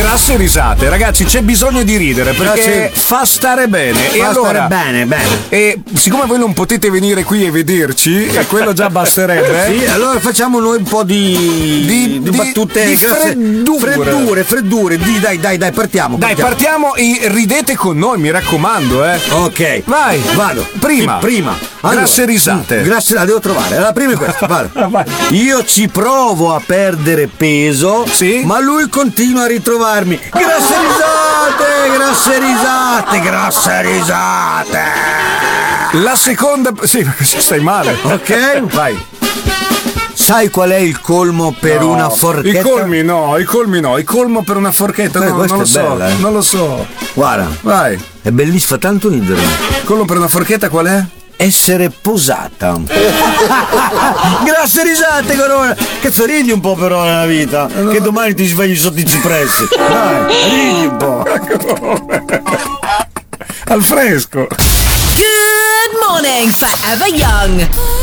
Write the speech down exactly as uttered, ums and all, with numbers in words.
grasse risate, ragazzi, c'è bisogno di ridere perché Grazie. fa stare bene. Fa e allora, stare bene, bene. E siccome voi non potete venire qui e vederci, e quello già basterebbe. Sì, allora facciamo noi un po' di, Di- di di- battute di grasse- freddure. freddure, freddure. Di, dai, dai, dai, partiamo. Dai, partiamo e ridete con noi, mi raccomando, eh. Ok, Vai, vado. Prima, Sì, prima. grasse risate. Grazie, la devo trovare. La prima è questa. Vado. Vai. Io ci provo a perdere peso, Sì? ma lui continua a ritrovarmi. Grasse risate, grasse risate, grasse risate. La seconda. Sì, ma così stai male. Ok? Vai. Sai qual è il colmo per No, una forchetta? I colmi no, i colmi no, il colmo per una forchetta Eh, no, questa non lo è so, bella, eh. non lo so. Guarda, Vai. è bellissima, fa tanto ridere. Il colmo per una forchetta qual è? Essere posata. Grazie risate, Corona. Cazzo, ridi un po' però nella vita. Che domani ti svegli sotto i cipressi. Dai, ridi un po'. Al fresco. Good morning, Forever Young.